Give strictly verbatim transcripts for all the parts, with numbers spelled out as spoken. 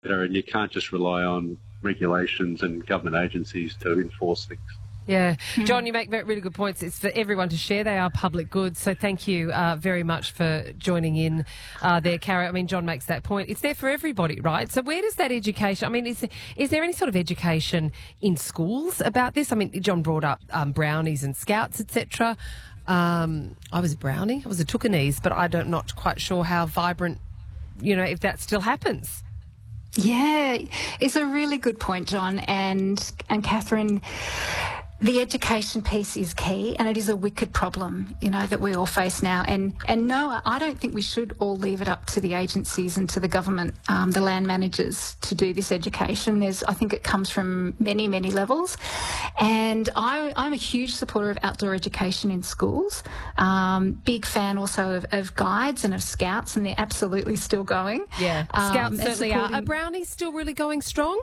better, and you can't just rely on regulations and government agencies to enforce things. Yeah. John, you make really good points. It's for everyone to share. They are public goods. So thank you uh, very much for joining in uh, there, Cara. I mean, John makes that point. It's there for everybody, right? So where does that education, I mean, is, is there any sort of education in schools about this? I mean, John brought up um, brownies and scouts, et cetera. Um, I was a brownie. I was a Tookanese, but I'm not quite sure how vibrant, you know, if that still happens. Yeah, it's a really good point, John. And, and Catherine, the education piece is key, and it is a wicked problem, you know, that we all face now. And and no, I don't think we should all leave it up to the agencies and to the government, um, the land managers, to do this education. There's, I think it comes from many, many levels. And I, I'm a huge supporter of outdoor education in schools. Um, big fan also of, of guides and of scouts, and they're absolutely still going. Yeah, um, scouts certainly supporting... are. Are brownies still really going strong?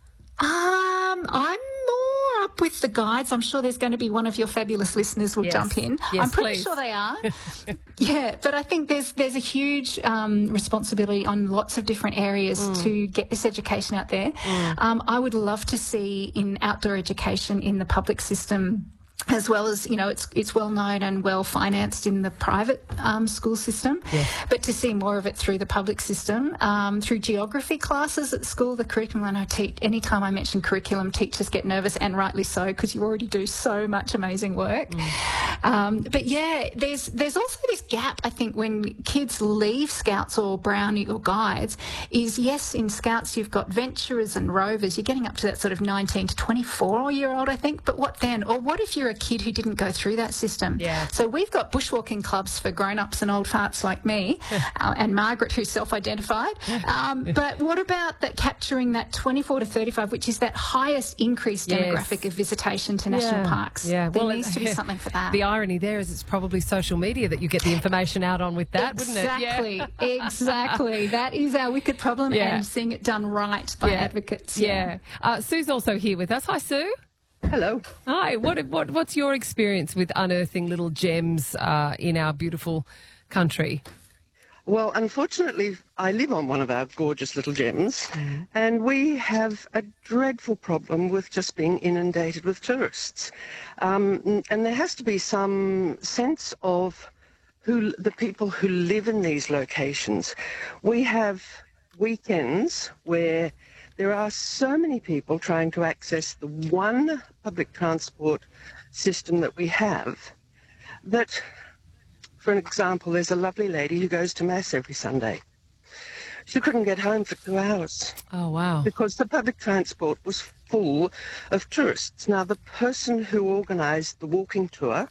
Um, I'm more up with the guides. I'm sure there's going to be one of your fabulous listeners will yes. jump in. Yes, I'm pretty please. sure they are. Yeah, but I think there's there's a huge um, responsibility on lots of different areas mm. to get this education out there. Mm. Um, I would love to see in outdoor education in the public system, as well as, you know, it's it's well known and well financed in the private um, school system, yes. but to see more of it through the public system, um, through geography classes at school, the curriculum. And I teach, anytime I mention curriculum, teachers get nervous, and rightly so, because you already do so much amazing work. Mm. Um, but yeah, there's there's also this gap, I think, when kids leave Scouts or Brownie or Guides, is yes, in Scouts you've got venturers and rovers, you're getting up to that sort of nineteen to twenty-four year old, I think, but what then? Or what if you're a kid who didn't go through that system? Yeah. So we've got bushwalking clubs for grown-ups and old farts like me, uh, and Margaret, who's self-identified. Um, but what about that, capturing that twenty-four to thirty-five, which is that highest increased yes. demographic of visitation to national yeah. parks? Yeah. There well, needs to be something for that. The irony there is it's probably social media that you get the information out on with that, exactly. wouldn't it? Yeah. Exactly. That is our wicked problem, yeah. and seeing it done right by yeah. advocates. Yeah. yeah. Uh, Sue's also here with us. Hi, Sue. Hello. Hi. What, what What's your experience with unearthing little gems uh, in our beautiful country? Well, unfortunately, I live on one of our gorgeous little gems, mm. and we have a dreadful problem with just being inundated with tourists. Um, and there has to be some sense of who the people who live in these locations. We have weekends where there are so many people trying to access the one public transport system that we have that, for an example, there's a lovely lady who goes to Mass every Sunday. She couldn't get home for two hours. Oh, wow. Because the public transport was full of tourists. Now, the person who organised the walking tour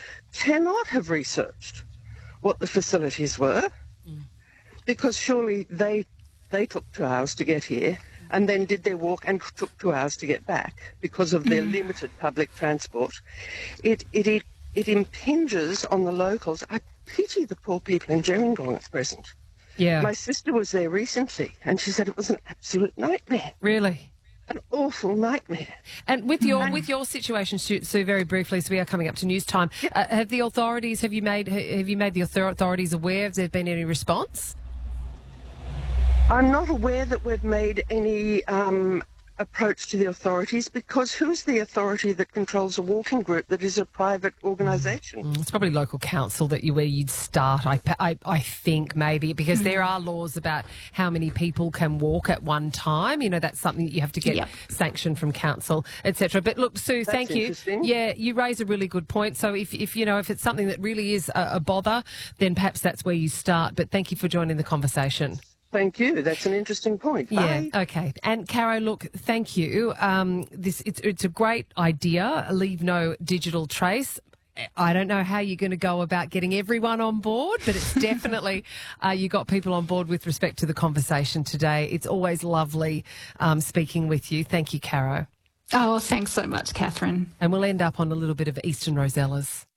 cannot have researched what the facilities were, mm. because surely they they took two hours to get here and then did their walk and took two hours to get back because of their mm. limited public transport. It, it, it, it impinges on the locals. I pity the poor people in Gerringong at present. Yeah. My sister was there recently and she said it was an absolute nightmare. Really? An awful nightmare. And with your with your situation, Sue, Sue, very briefly, so we are coming up to news time. Yep. Uh, have the authorities have you made have you made the authorities aware? Has there been any response? I'm not aware that we've made any um, approach to the authorities, because who's the authority that controls a walking group that is a private organisation? Mm, it's probably local council that you where you'd start, I, I, I think, maybe, because mm. there are laws about how many people can walk at one time. You know, that's something that you have to get yep. sanctioned from council, et cetera. But look, Sue, that's thank you. Yeah, you raise a really good point. So if, if you know, if it's something that really is a, a bother, then perhaps that's where you start. But thank you for joining the conversation. Thank you. That's an interesting point. Bye. Yeah, okay. And, Caro, look, thank you. Um, this it's, it's a great idea, leave no digital trace. I don't know how you're going to go about getting everyone on board, but it's definitely uh, you got people on board with respect to the conversation today. It's always lovely um, speaking with you. Thank you, Caro. Oh, thanks so much, Catherine. And we'll end up on a little bit of Eastern Rosellas.